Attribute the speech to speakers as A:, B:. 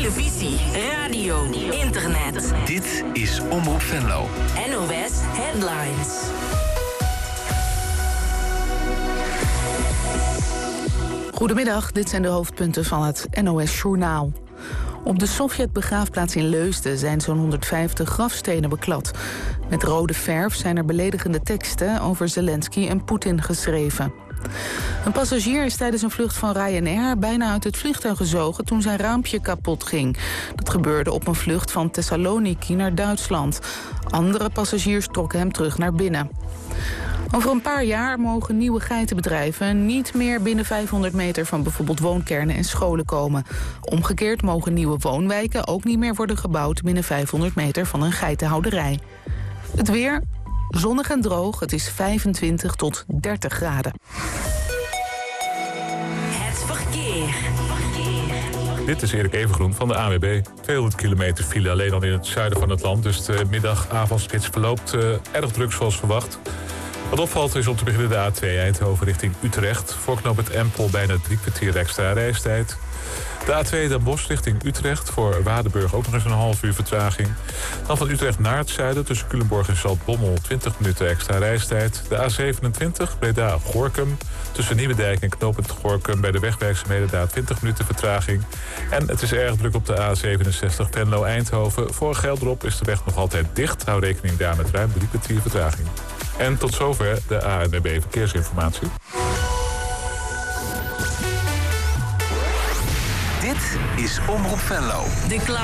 A: televisie, radio, internet.
B: Dit is Omroep Venlo.
A: NOS Headlines.
C: Goedemiddag, dit zijn de hoofdpunten van het NOS Journaal. Op de Sovjet-begraafplaats in Leusden zijn zo'n 150 grafstenen beklad. Met rode verf zijn er beledigende teksten over Zelensky en Poetin geschreven. Een passagier is tijdens een vlucht van Ryanair bijna uit het vliegtuig gezogen toen zijn raampje kapot ging. Dat gebeurde op een vlucht van Thessaloniki naar Duitsland. Andere passagiers trokken hem terug naar binnen. Over een paar jaar mogen nieuwe geitenbedrijven niet meer binnen 500 meter van bijvoorbeeld woonkernen en scholen komen. Omgekeerd mogen nieuwe woonwijken ook niet meer worden gebouwd binnen 500 meter van een geitenhouderij. Het weer, zonnig en droog, het is 25 tot 30 graden.
A: Het verkeer.
D: Dit is Erik Evengroen van de ANWB. 200 kilometer file alleen al in het zuiden van het land. Dus de middag-avondspits verloopt erg druk zoals verwacht. Wat opvalt is om te beginnen de A2 Eindhoven richting Utrecht. Voor knooppunt Empel bijna 3 kwartier extra reistijd. De A2 Den Bosch richting Utrecht. Voor Waardenburg ook nog eens een half uur vertraging. Dan van Utrecht naar het zuiden tussen Culemborg en Zaltbommel 20 minuten extra reistijd. De A27 Breda-Gorinchem. Tussen Nieuwedijk en knooppunt Gorinchem bij de wegwerkzaamheden daar 20 minuten vertraging. En het is erg druk op de A67 Venlo-Eindhoven. Voor Geldrop is de weg nog altijd dicht. Hou rekening daar met ruim 3 kwartier vertraging. En tot zover de ANWB Verkeersinformatie.
B: Dit is Omroep Venlo.
A: De